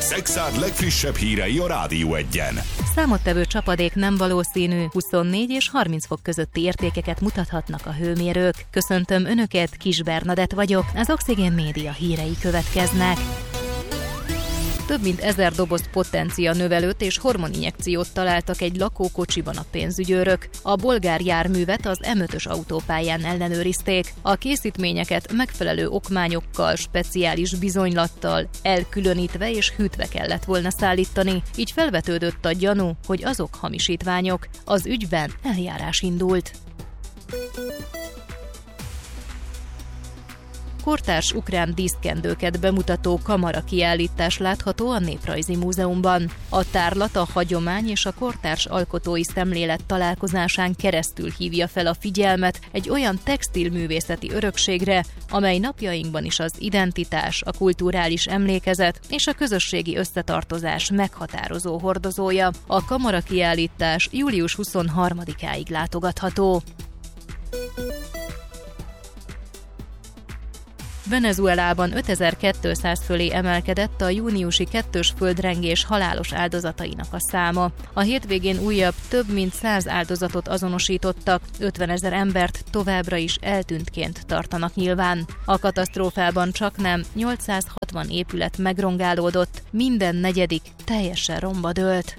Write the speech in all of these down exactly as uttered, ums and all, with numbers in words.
Szekszárd legfrissebb hírei a Rádió Egyen. Számottevő csapadék nem valószínű, huszonnégy és harminc fok közötti értékeket mutathatnak a hőmérők. Köszöntöm Önöket, Kis Bernadett vagyok, az Oxigén Média hírei következnek. Több mint ezer doboz potencia növelőt és hormoninjekciót találtak egy lakókocsiban a pénzügyőrök. A bolgár járművet az em ötös autópályán ellenőrizték. A készítményeket megfelelő okmányokkal, speciális bizonylattal, elkülönítve és hűtve kellett volna szállítani. Így felvetődött a gyanú, hogy azok hamisítványok. Az ügyben eljárás indult. Kortárs ukrán díszkendőket bemutató kamarakiállítás látható a Néprajzi Múzeumban. A tárlat a hagyomány és a kortárs alkotói szemlélet találkozásán keresztül hívja fel a figyelmet egy olyan textilművészeti örökségre, amely napjainkban is az identitás, a kulturális emlékezet és a közösségi összetartozás meghatározó hordozója. A kamarakiállítás július huszonharmadikáig látogatható. Venezuelában ötezer-kétszáz fölé emelkedett a júniusi kettős földrengés halálos áldozatainak a száma. A hétvégén újabb több mint száz áldozatot azonosítottak, ötvenezer embert továbbra is eltűntként tartanak nyilván. A katasztrófában csaknem nyolcszázhatvan épület megrongálódott, minden negyedik teljesen romba dőlt.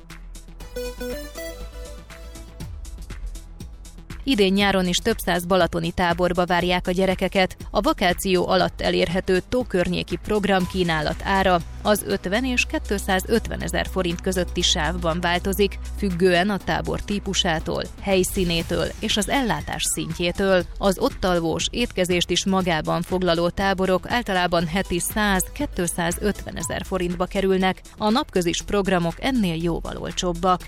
Idén nyáron is több száz balatoni táborba várják a gyerekeket. A vakáció alatt elérhető tókörnyéki programkínálat ára az ötven és kétszázötven ezer forint közötti sávban változik, függően a tábor típusától, helyszínétől és az ellátás szintjétől. Az ott alvós, étkezést is magában foglaló táborok általában heti száz-kétszázötven ezer forintba kerülnek, a napközis programok ennél jóval olcsóbbak.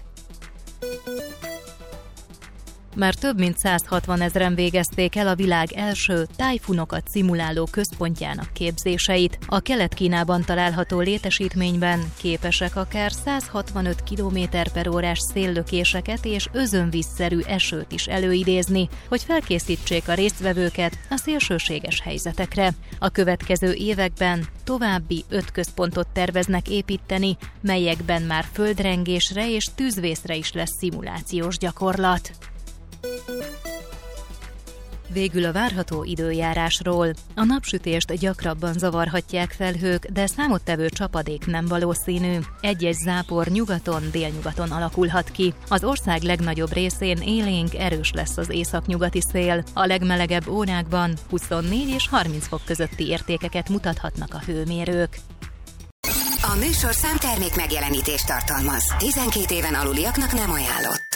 Már több mint százhatvan ezren végezték el a világ első tájfunokat szimuláló központjának képzéseit. A Kelet-Kínában található létesítményben képesek akár százhatvanöt kilométer per órás széllökéseket és özönvízszerű esőt is előidézni, hogy felkészítsék a résztvevőket a szélsőséges helyzetekre. A következő években további öt központot terveznek építeni, melyekben már földrengésre és tűzvészre is lesz szimulációs gyakorlat. Végül a várható időjárásról. A napsütést gyakrabban zavarhatják felhők, de számottevő csapadék nem valószínű. Egy-egy zápor nyugaton, délnyugaton alakulhat ki. Az ország legnagyobb részén élénk, erős lesz az északnyugati szél. A legmelegebb órákban huszonnégy és harminc fok közötti értékeket mutathatnak a hőmérők. A műsorszám termék megjelenítést tartalmaz. tizenkét éven aluliaknak nem ajánlott.